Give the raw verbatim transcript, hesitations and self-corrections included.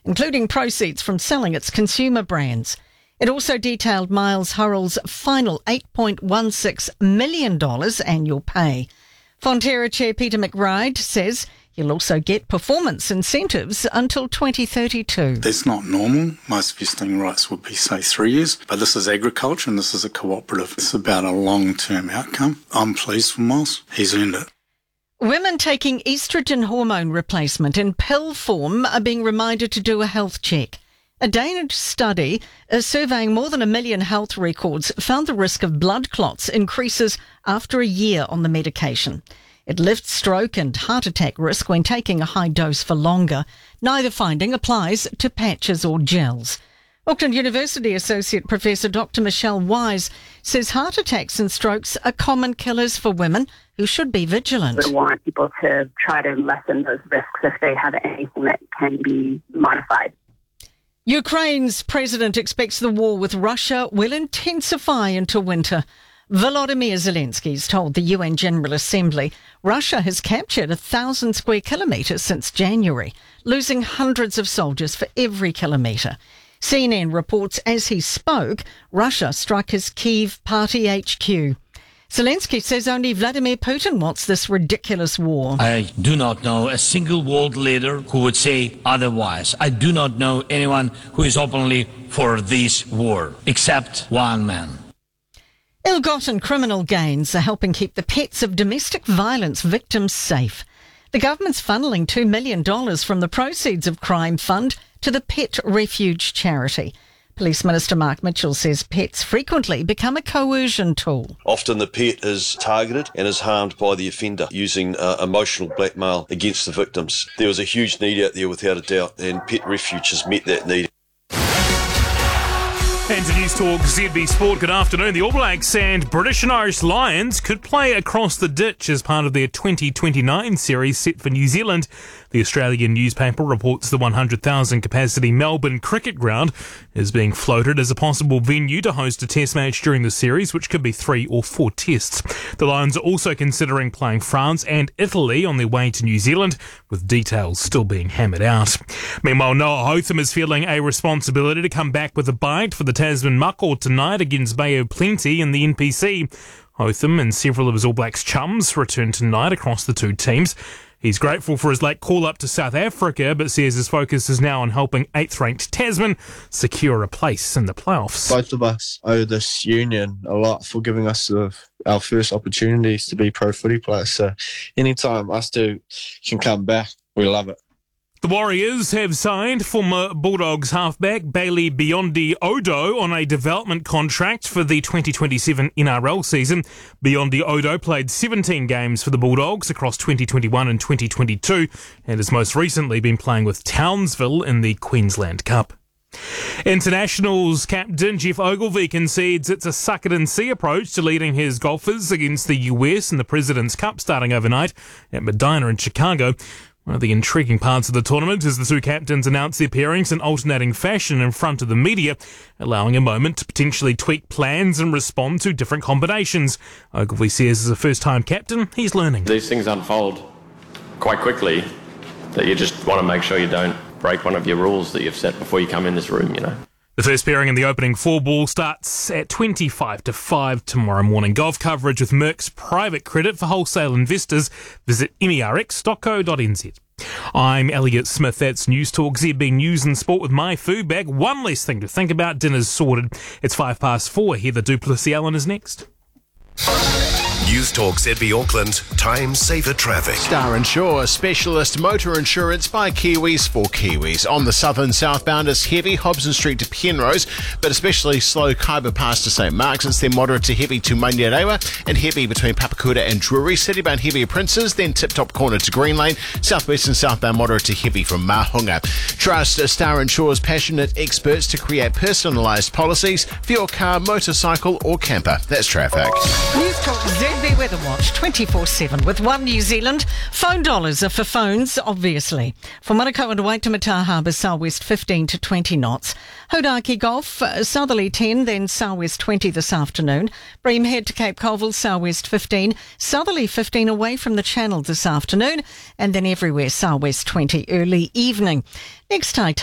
including proceeds from selling its consumer brands. It also detailed Miles Hurrell's final eight point one six million dollars annual pay. Fonterra Chair Peter McBride says he'll also get performance incentives until twenty thirty-two. That's not normal. Most vesting rights would be, say, three years. But this is agriculture and this is a cooperative. It's about a long-term outcome. I'm pleased for Miles. He's earned it. Women taking estrogen hormone replacement in pill form are being reminded to do a health check. A Danish study uh, surveying more than a million health records found the risk of blood clots increases after a year on the medication. It lifts stroke and heart attack risk when taking a high dose for longer. Neither finding applies to patches or gels. Auckland University Associate Professor Doctor Michelle Wise says heart attacks and strokes are common killers for women who should be vigilant. We want people to try to lessen those risks if they have anything that can be modified. Ukraine's president expects the war with Russia will intensify into winter. Volodymyr Zelensky's told the U N General Assembly Russia has captured a thousand square kilometres since January, losing hundreds of soldiers for every kilometre. C N N reports as he spoke, Russia struck his Kyiv party H Q. Zelensky says only Vladimir Putin wants this ridiculous war. I do not know a single world leader who would say otherwise. I do not know anyone who is openly for this war, except one man. Ill-gotten criminal gains are helping keep the pets of domestic violence victims safe. The government's funneling two million dollars from the proceeds of Crime Fund to the Pet Refuge charity. Police Minister Mark Mitchell says pets frequently become a coercion tool. Often the pet is targeted and is harmed by the offender using uh, emotional blackmail against the victims. There was a huge need out there without a doubt, and Pet Refuge has met that need. And to News Talk Z B Sport, good afternoon. The All Blacks and British and Irish Lions could play across the ditch as part of their twenty twenty-nine series set for New Zealand. The Australian newspaper reports the one hundred thousand capacity Melbourne Cricket Ground is being floated as a possible venue to host a test match during the series, which could be three or four tests. The Lions are also considering playing France and Italy on their way to New Zealand, with details still being hammered out. Meanwhile, Noah Hotham is feeling a responsibility to come back with a bite for the Tasman Muckle tonight against Bay of Plenty in the N P C. Hotham and several of his All Blacks chums return tonight across the two teams. He's grateful for his late call-up to South Africa, but says his focus is now on helping eighth-ranked Tasman secure a place in the playoffs. Both of us owe this union a lot for giving us the, our first opportunities to be pro footy players. So anytime us two can come back, we love it. The Warriors have signed former Bulldogs halfback Bailey Biondi Odo on a development contract for the twenty twenty-seven N R L season. Biondi Odo played seventeen games for the Bulldogs across twenty twenty-one and twenty twenty-two and has most recently been playing with Townsville in the Queensland Cup. Internationals captain Jeff Ogilvy concedes it's a suck-it-and-see approach to leading his golfers against the U S in the President's Cup starting overnight at Medina in Chicago. One of the intriguing parts of the tournament is the two captains announce their pairings in alternating fashion in front of the media, allowing a moment to potentially tweak plans and respond to different combinations. Ogilvy says as a first-time captain, he's learning. These things unfold quite quickly, that you just want to make sure you don't break one of your rules that you've set before you come in this room, you know. The first pairing in the opening four ball starts at twenty-five to five tomorrow morning. Golf coverage with Merck's private credit for wholesale investors. Visit M E R X dot co dot n z. I'm Elliot Smith. That's News Talk Z B News and Sport with my food bag. One less thing to think about. Dinner's sorted. It's five past four. Heather Duplessis-Allen is next. News Talk Z B Auckland, time saver traffic. Star Insure, specialist motor insurance by Kiwis for Kiwis. On the southern southbound, it's heavy Hobson Street to Penrose, but especially slow Kaiba Pass to St Mark's. It's then moderate to heavy to Manyarewa and heavy between Papakuta and Drury. Citybound heavier Princes, then Tip Top Corner to Green Lane. Southwest and southbound moderate to heavy from Mahunga. Trust Star Insure's passionate experts to create personalised policies for your car, motorcycle or camper. That's traffic. News Talk Z B Weather Watch twenty-four seven with One New Zealand. Phone dollars are for phones, obviously. From Manukau and Waitemata Harbour, southwest fifteen to twenty knots. Hodaki Gulf, uh, southerly ten, then southwest twenty this afternoon. Bream Head to Cape Colville, southwest fifteen. Southerly fifteen away from the Channel this afternoon. And then everywhere, southwest twenty early evening. Next high